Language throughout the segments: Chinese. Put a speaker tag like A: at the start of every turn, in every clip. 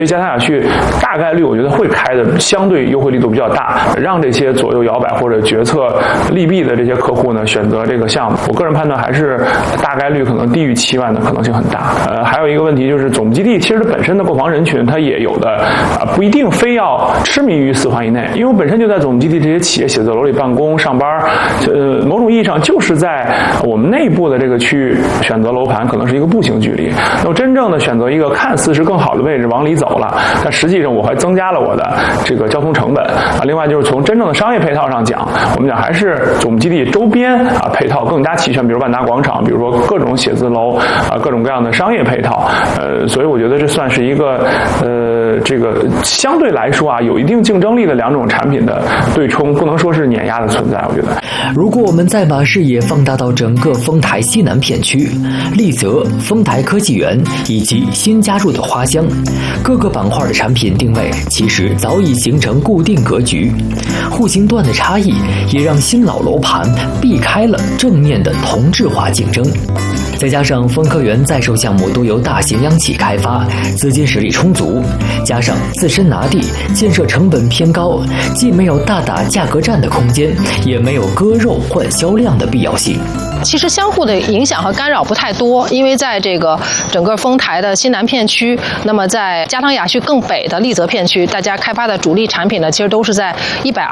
A: 嘉汤雅旭大概率我觉得会开的相对优惠力度比较大，让这些左右摇摆或者决策利弊的这些客户呢选择这个项目。我个人判断还是大概率可能低于7万的可能性很大。还有一个问题就是总部基地其实本身的购房人群它也有的不一定非要痴迷于4环以内，因为我本身就在总部基地这些企业写字楼里办公上班，某种意义上就是在我们内部的这个区域选择楼盘可能是一个步行距离。那么真正的选择一个看似是更好的位置往里走了，但实际上我还增加了我的这个交通成本啊。另外就是从真正的商业配套上讲，我们讲还是总部基地周边配套更加齐全，比如万达广场，比如说各种写字楼各种各样的商业配套。所以我觉得这算是一个这个相对来说有一定竞争力的2种产品的对冲，不能说是碾压的存在。我觉得，
B: 如果我们再把视野放大到整个丰台西南片区，丽泽、丰台科技园以及新加入的花乡，各个板块的产品定位其实早已形成固定格局，户型段的差异也让新老楼盘避开了正面的同质化竞争。再加上丰科园在售项目都由大型央企开发，资金实力充足，加上自身拿地，建设成本偏高，既没有大打价格战的空间，也没有割肉换销量的必要性。
C: 其实相互的影响和干扰不太多，因为在这个整个丰台的西南片区，那么在嘉汤雅旭更北的丽泽片区，大家开发的主力产品呢，其实都是在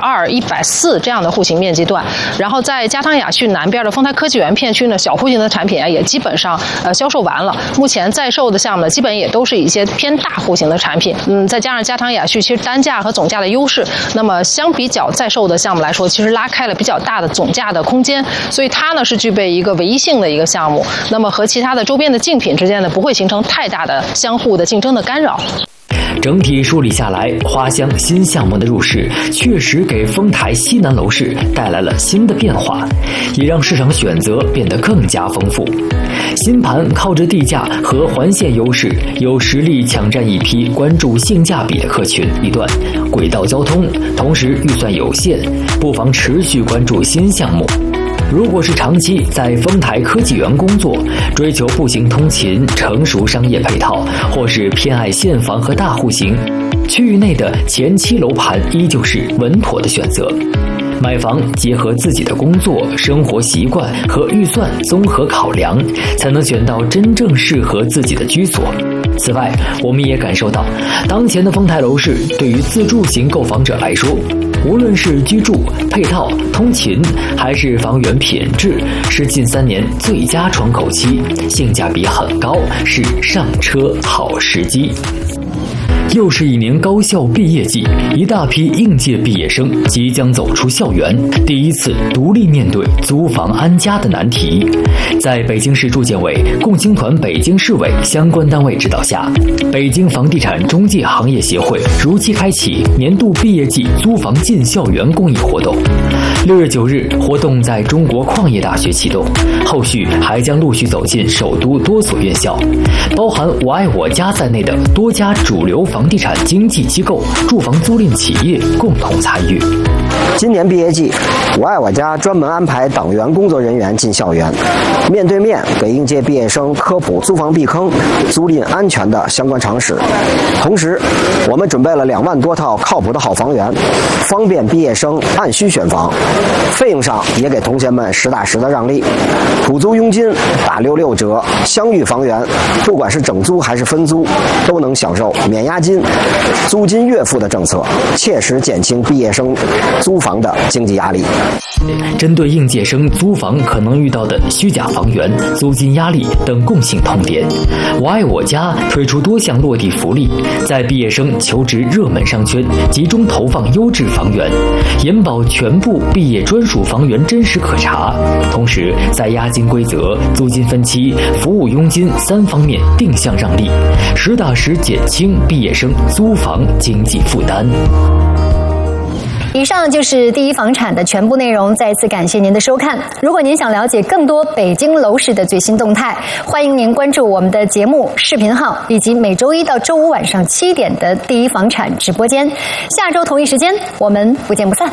C: 120、140这样的户型面积段。然后在嘉汤雅旭南边的丰台科技园片区呢，小户型的产品也基本上销售完了。目前在售的项目呢，基本也都是一些偏大户型的产品。再加上嘉汤雅旭其实单价和总价的优势，那么相比较在售的项目来说，其实拉开了比较大的总价的空间，所以它呢是具备一个唯一性的一个项目，那么和其他的周边的竞品之间呢，不会形成太大的相互的竞争的干扰。
B: 整体梳理下来，花乡新项目的入市确实给丰台西南楼市带来了新的变化，也让市场选择变得更加丰富。新盘靠着地价和环线优势，有实力抢占一批关注性价比的客群一段。轨道交通，同时预算有限，不妨持续关注新项目。如果是长期在丰台科技园工作，追求步行通勤、成熟商业配套，或是偏爱现房和大户型，区域内的前期楼盘依旧是稳妥的选择。买房结合自己的工作、生活习惯和预算综合考量，才能选到真正适合自己的居所。此外，我们也感受到，当前的丰台楼市对于自住型购房者来说，无论是居住、配套、通勤，还是房源品质，是近3年最佳窗口期，性价比很高，是上车好时机。又是一年高校毕业季，一大批应届毕业生即将走出校园，第一次独立面对租房安家的难题。在北京市住建委、共青团北京市委相关单位指导下，北京房地产中介行业协会如期开启年度毕业季租房进校园公益活动。6月9日，活动在中国矿业大学启动，后续还将陆续走进首都多所院校，包含我爱我家在内的多家主流房地产经纪机构、住房租赁企业共同参与。
D: 今年毕业季，我爱我家专门安排党员工作人员进校园，面对面给应届毕业生科普租房避坑、租赁安全的相关常识。同时，我们准备了2万多套靠谱的好房源，方便毕业生按需选房。费用上也给同学们实打实的让利，普租佣金打66折，相遇房源，不管是整租还是分租，都能享受免押金、租金月付的政策，切实减轻毕业生租房的经济压力。
B: 针对应届生租房可能遇到的虚假房源、租金压力等共性痛点，我爱我家推出多项落地福利，在毕业生求职热门商圈集中投放优质房源，严保全部毕业专属房源真实可查，同时在押金规则、租金分期、服务佣金3方面定向让利，实打实减轻毕业生租房经济负担。
E: 以上就是第一房产的全部内容，再次感谢您的收看。如果您想了解更多北京楼市的最新动态，欢迎您关注我们的节目视频号，以及每周1到周5晚上7点的第一房产直播间。下周同一时间，我们不见不散。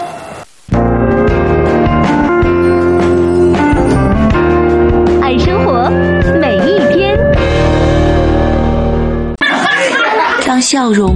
F: 爱生活，每一天。
G: 张
F: 笑容。